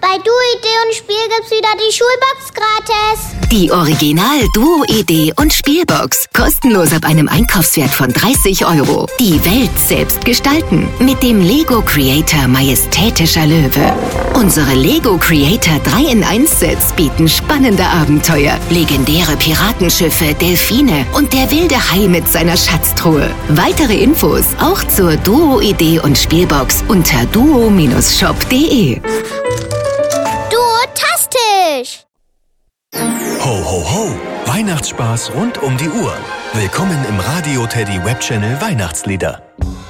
Bei Duo-Idee und Spiel gibt's wieder die Schulbox gratis. Die Original Duo-Idee und Spielbox. Kostenlos ab einem Einkaufswert von 30 €. Die Welt selbst gestalten. Mit dem Lego Creator Majestätischer Löwe. Unsere Lego Creator 3-in-1-Sets bieten spannende Abenteuer, legendäre Piratenschiffe, Delfine und der wilde Hai mit seiner Schatztruhe. Weitere Infos auch zur Duo-Idee und Spielbox unter duo-shop.de. Duotastisch! Ho, ho, ho! Weihnachtsspaß rund um die Uhr. Willkommen im Radio Teddy Webchannel Weihnachtslieder.